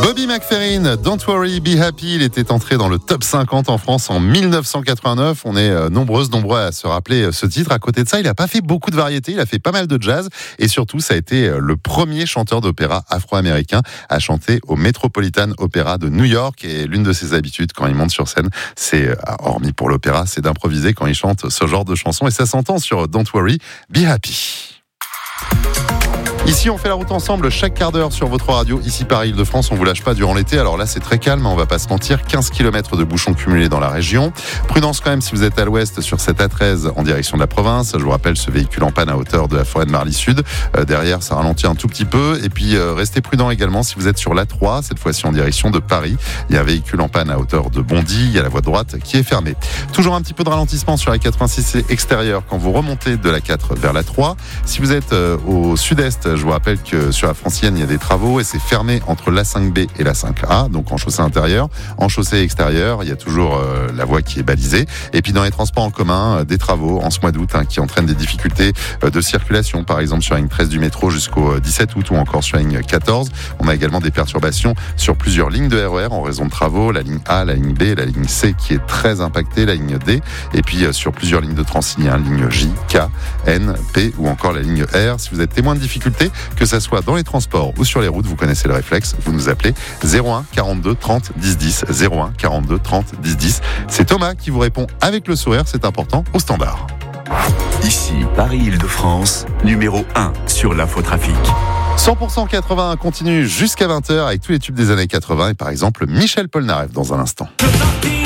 Bobby McFerrin, Don't Worry, Be Happy, il était entré dans le top 50 en France en 1989. On est nombreux à se rappeler ce titre. À côté de ça, il n'a pas fait beaucoup de variétés, il a fait pas mal de jazz et surtout, ça a été le premier chanteur d'opéra afro-américain à chanter au Metropolitan Opera de New York. Et l'une de ses habitudes quand il monte sur scène, c'est, hormis pour l'opéra, c'est d'improviser quand il chante ce genre de chansons et ça s'entend sur Don't Worry, Be Happy. Ici, on fait la route ensemble chaque quart d'heure sur votre radio. Ici, Paris-Île-de-France, on vous lâche pas durant l'été. Alors là, c'est très calme, on va pas se mentir. 15 km de bouchons cumulés dans la région. Prudence quand même si vous êtes à l'ouest sur cette A13 en direction de la province. Je vous rappelle ce véhicule en panne à hauteur de la forêt de Marly Sud. Derrière, ça ralentit un tout petit peu. Et puis, restez prudent également si vous êtes sur l'A3, cette fois-ci en direction de Paris. Il y a un véhicule en panne à hauteur de Bondy. Il y a la voie droite qui est fermée. Toujours un petit peu de ralentissement sur la 86 extérieure quand vous remontez de la 4 vers la 3. Si vous êtes au sud-est, je vous rappelle que sur la Francienne, il y a des travaux et c'est fermé entre la 5B et la 5A, donc en chaussée intérieure. En chaussée extérieure, il y a toujours la voie qui est balisée. Et puis dans les transports en commun, des travaux en ce mois d'août qui entraînent des difficultés de circulation, par exemple sur la ligne 13 du métro jusqu'au 17 août ou encore sur la ligne 14. On a également des perturbations sur plusieurs lignes de RER en raison de travaux, la ligne A, la ligne B, la ligne C qui est très impactée, la ligne D, et puis sur plusieurs lignes de Transilien, ligne J, K, N, P ou encore la ligne R. Si vous êtes témoin de difficultés, que ça soit dans les transports ou sur les routes, vous connaissez le réflexe, vous nous appelez 01 42 30 10 10, 01 42 30 10 10. C'est Thomas qui vous répond avec le sourire, c'est important, au standard. Ici, Paris-Île-de-France, numéro 1 sur l'infotrafic. 100% 81 continue jusqu'à 20h avec tous les tubes des années 80 et par exemple Michel Polnareff dans un instant.